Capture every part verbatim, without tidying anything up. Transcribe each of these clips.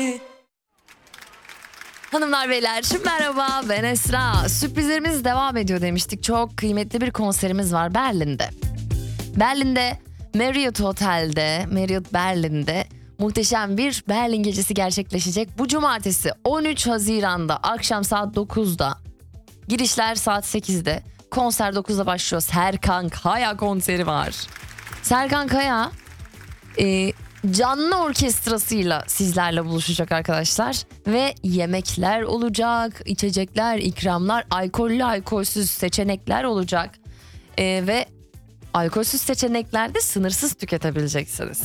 Hanımlar beyler merhaba, ben Esra. Sürprizlerimiz devam ediyor demiştik. Çok kıymetli bir konserimiz var Berlin'de. Berlin'de Marriott Hotel'de, Marriott Berlin'de muhteşem bir Berlin gecesi gerçekleşecek. Bu cumartesi on üç Haziran'da akşam saat dokuzda. Girişler saat sekizde. Konser dokuzda başlıyor. Serkan Kaya konseri var. Serkan Kaya e, canlı orkestrasıyla sizlerle buluşacak arkadaşlar. Ve yemekler olacak, içecekler, ikramlar, alkollü alkolsüz seçenekler olacak. E, ve alkolsüz seçeneklerde sınırsız tüketebileceksiniz.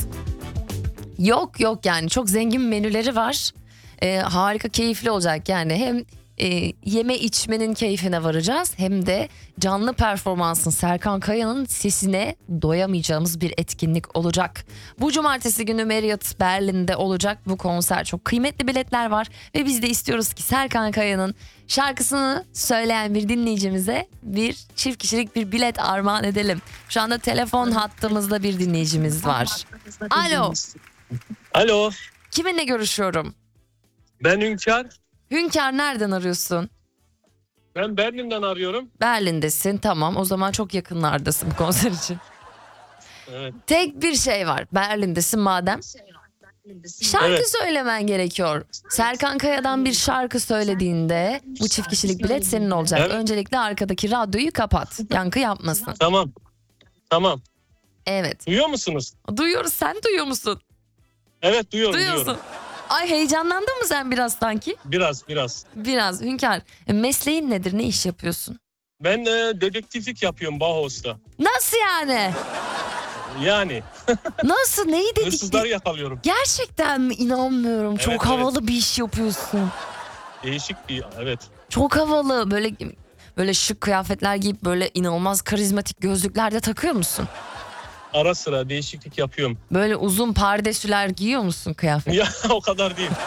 Yok yok yani çok zengin menüleri var. E, harika keyifli olacak yani hem e, yeme içmenin keyfine varacağız hem de canlı performansın Serkan Kaya'nın sesine doyamayacağımız bir etkinlik olacak. Bu cumartesi günü Marriott Berlin'de olacak bu konser. Çok kıymetli biletler var ve biz de istiyoruz ki Serkan Kaya'nın şarkısını söyleyen bir dinleyicimize bir çift kişilik bir bilet armağan edelim. Şu anda telefon hattımızda bir dinleyicimiz var. Alo. Alo, Kiminle görüşüyorum? ben Hünkar. Hünkar, nereden arıyorsun? Ben Berlin'den arıyorum. Berlin'desin, tamam, o zaman çok yakınlardasın bu konser için. Evet. Tek bir şey var, Berlin'desin madem. Şarkı Evet. söylemen gerekiyor. Serkan Kaya'dan bir şarkı söylediğinde bu çift kişilik bilet senin olacak. Evet. Öncelikle arkadaki radyoyu kapat, yankı yapmasın. Tamam. Tamam. Evet, Duyuyor musunuz? duyuyoruz, sen duyuyor musun? Evet, duyuyorum, Duyuyorsun. duyuyorum. Ay, heyecanlandın mı sen biraz sanki? Biraz, biraz. Biraz. Hünkar, mesleğin nedir, ne iş yapıyorsun? Ben e, dedektiflik yapıyorum Bauhaus'ta. Nasıl yani? Yani Nasıl, neyi dedik? hırsızları yakalıyorum. Gerçekten mi? İnanmıyorum. Evet, Çok evet. havalı bir iş yapıyorsun. Değişik bir, evet. Çok havalı. Böyle böyle şık kıyafetler giyip böyle inanılmaz karizmatik gözlükler de takıyor musun? Ara sıra değişiklik yapıyorum. Böyle uzun pardesüler giyiyor musun kıyafet? Ya o kadar değil.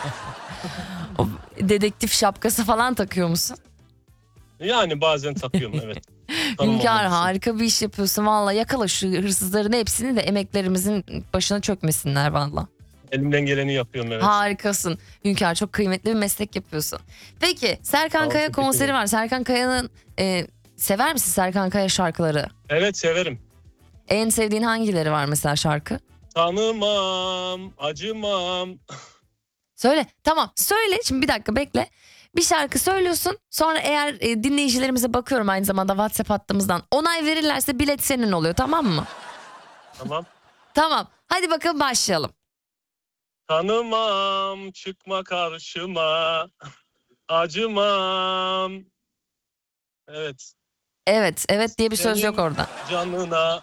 O dedektif şapkası falan takıyor musun? Yani bazen takıyorum, evet. Tanınmamak Hünkar, için. harika bir iş yapıyorsun. Valla yakala şu hırsızların hepsini de emeklerimizin başına çökmesinler valla. Elimden geleni yapıyorum, evet. Harikasın. Hünkar, çok kıymetli bir meslek yapıyorsun. Peki Serkan Sağ ol, Kaya teşekkür konseri ederim. var. Serkan Kaya'nın e, sever misin Serkan Kaya şarkıları? Evet, severim. En sevdiğin hangileri var mesela şarkı? Tanımam, acımam. Söyle. Tamam, söyle. Şimdi bir dakika bekle. Bir şarkı söylüyorsun. Sonra eğer e, dinleyicilerimize bakıyorum aynı zamanda WhatsApp hattımızdan. Onay verirlerse bilet senin oluyor, tamam mı? Tamam. Tamam. Hadi bakalım başlayalım. Tanımam, çıkma karşıma, acımam. Evet. Evet, evet diye bir söz Senin yok orada. Canına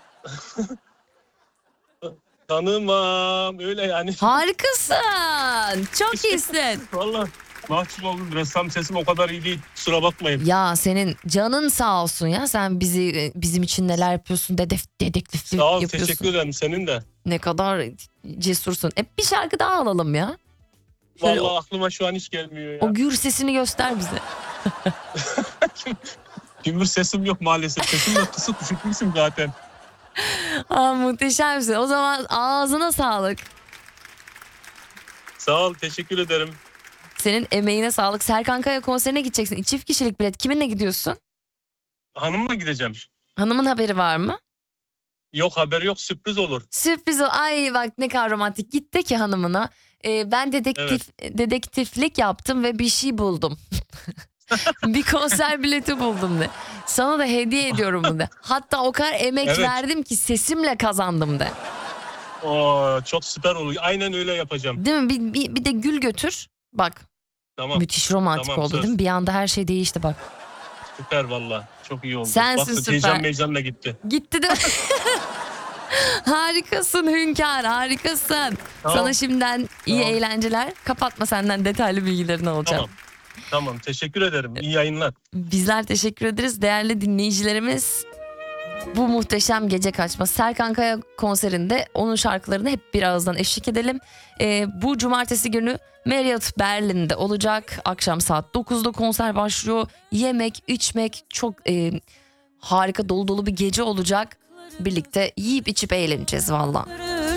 tanımam, öyle yani. Harikasın. Çok iyisin. Vallahi mahcup oldum. Ressam sesim o kadar iyi değil. Kusura bakmayın. Ya senin canın sağ olsun ya. Sen bizi bizim için neler yapıyorsun? Dedef, dedektiflik Sağ ol, yapıyorsun. teşekkür ederim, senin de. Ne kadar cesursun. E, bir şarkı daha alalım ya. Şöyle Vallahi o, aklıma şu an hiç gelmiyor ya. o gür sesini göster bize. Gümbür sesim yok maalesef. Sesim de kısık, düşükmüşüm zaten. Aa, muhteşemsin. O zaman ağzına sağlık. Sağ ol, teşekkür ederim. Senin emeğine sağlık. Serkan Kaya konserine gideceksin. Çift kişilik bilet. Kiminle gidiyorsun? Hanımla gideceğim. Hanımın haberi var mı? Yok, haber yok, sürpriz olur. Sürpriz o. Ay bak ne kadar romantik. Git de ki hanımına. "Ee, ben dedektif dedektiflik yaptım ve bir şey buldum. Bir konser bileti buldum de. Sana da hediye ediyorum bunu de. Hatta o kadar emek Evet. verdim ki sesimle kazandım de. Oo, çok süper olur. Aynen öyle yapacağım. Değil mi? Bir, bir, bir de gül götür. Bak Tamam. müthiş romantik Tamam, oldu söz. değil mi? Bir anda her şey değişti bak. Süper valla. Çok iyi oldu. Sensin Bak, süper. heyecan meyecanla gitti. Gitti de. Harikasın Hünkar, harikasın. Tamam. Sana şimdiden iyi Tamam. eğlenceler. Kapatma, senden detaylı bilgilerini alacağım. Tamam. Tamam, teşekkür ederim. İyi yayınlar. Bizler teşekkür ederiz değerli dinleyicilerimiz. Bu muhteşem gece kaçma Serkan Kaya konserinde onun şarkılarını hep bir ağızdan eşlik edelim. Ee, bu cumartesi günü Marriott Berlin'de olacak. Akşam saat dokuzda konser başlıyor. Yemek, içmek, çok e, harika dolu dolu bir gece olacak. Birlikte yiyip içip eğleneceğiz valla.